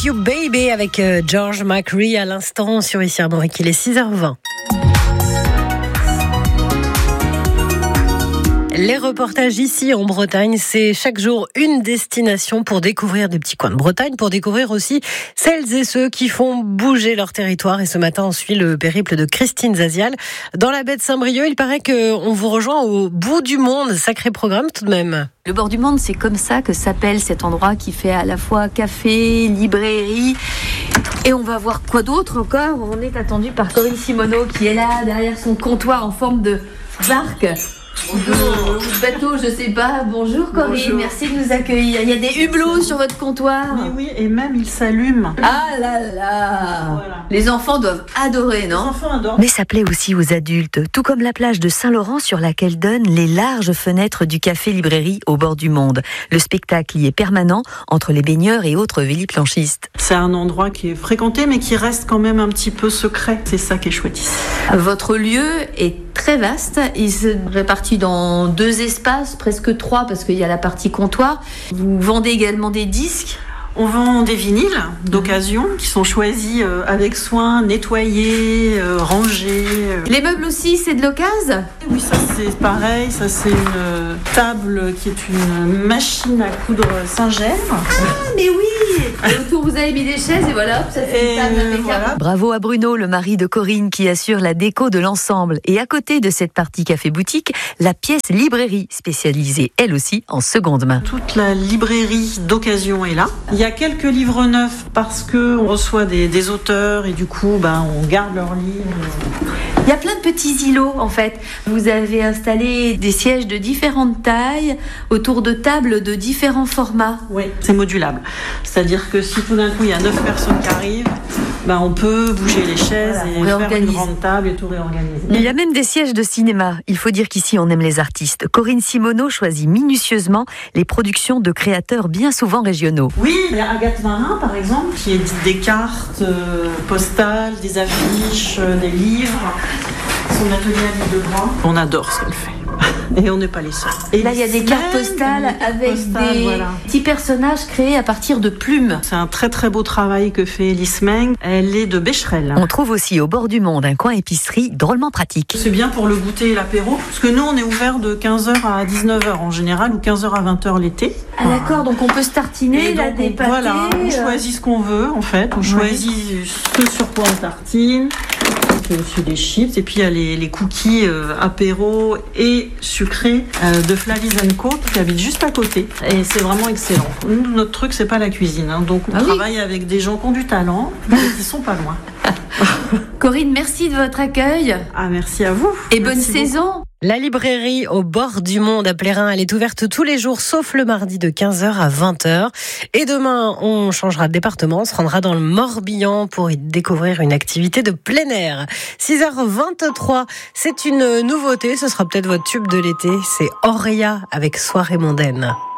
Rock You Baby avec George McRae à l'instant sur Ici Armorique. Il est 6h20. Les reportages ici en Bretagne, c'est chaque jour une destination pour découvrir des petits coins de Bretagne, pour découvrir aussi celles et ceux qui font bouger leur territoire. Et ce matin, on suit le périple de Christine Zazial dans la baie de Saint-Brieuc. Il paraît qu'on vous rejoint au bout du monde. Sacré programme tout de même. Le bord du monde, c'est comme ça que s'appelle cet endroit qui fait à la fois café, librairie. Et on va voir quoi d'autre encore. On est attendu par Corinne Simoneau qui est là derrière son comptoir en forme de barque. Ou de bateau, je sais pas. Bonjour Corinne, bonjour. Merci de nous accueillir. Il y a des hublots sur votre comptoir. Mais oui, et même ils s'allument. Ah là là, voilà. Les enfants doivent adorer, non? Les enfants adorent. Mais ça plaît aussi aux adultes, tout comme la plage de Saint-Laurent sur laquelle donnent les larges fenêtres du café-librairie au bord du monde. Le spectacle y est permanent entre les baigneurs et autres véliplanchistes. C'est un endroit qui est fréquenté mais qui reste quand même un petit peu secret. C'est ça qui est chouette ici. Votre lieu est très vaste. Il se répartit dans 2 espaces, presque 3 parce qu'il y a la partie comptoir. Vous vendez également des disques. On vend des vinyles d'occasion qui sont choisis avec soin, nettoyés, rangés. Les meubles aussi, c'est de l'occasion? Oui, ça c'est pareil. Ça c'est une table qui est une machine à coudre Saint-Gève. Ah, mais oui! Et autour, vous avez mis des chaises et voilà, ça fait une table impeccable. Voilà. Bravo à Bruno, le mari de Corinne, qui assure la déco de l'ensemble. Et à côté de cette partie café-boutique, la pièce librairie, spécialisée elle aussi en seconde main. Toute la librairie d'occasion est là. Il y a quelques livres neufs parce qu'on reçoit des auteurs et du coup on garde leurs livres. Il y a plein de petits îlots en fait. Vous avez installé des sièges de différentes tailles autour de tables de différents formats. Oui, c'est modulable. C'est-à-dire que si tout d'un coup il y a 9 personnes qui arrivent, on peut bouger les chaises et faire une grande table et tout réorganiser. Il y a même des sièges de cinéma. Il faut dire qu'ici on aime les artistes. Corinne Simoneau choisit minutieusement les productions de créateurs bien souvent régionaux. Oui, il y a Agathe Marin par exemple qui édite des cartes postales, des affiches, des livres. Son atelier à l'île de Groix. On adore ce qu'elle fait. Et on n'est pas les seuls. Et là, il y a des cartes postales avec des petits personnages créés à partir de plumes. C'est un très très beau travail que fait Elise Meng. Elle est de Becherel. On trouve aussi au bord du monde un coin épicerie drôlement pratique. C'est bien pour le goûter et l'apéro. Parce que nous, on est ouvert de 15h à 19h en général ou 15h à 20h l'été. Ah d'accord, donc on peut se tartiner, la dépater. Voilà, on choisit ce qu'on veut en fait. On choisit ce sur quoi on tartine. Aussi des chips et puis il y a les cookies apéro et sucrés de Flavies & Co qui habitent juste à côté et c'est vraiment excellent. Nous, notre truc c'est pas la cuisine donc on travaille avec des gens qui ont du talent mais qui sont pas loin. Corinne, merci de votre accueil. Ah, merci à vous. Et bonne saison. La librairie au bord du monde à Plérin, elle est ouverte tous les jours, sauf le mardi de 15h à 20h. Et demain, on changera de département, on se rendra dans le Morbihan pour y découvrir une activité de plein air. 6h23, c'est une nouveauté, ce sera peut-être votre tube de l'été, c'est Auria avec Soirée mondaine.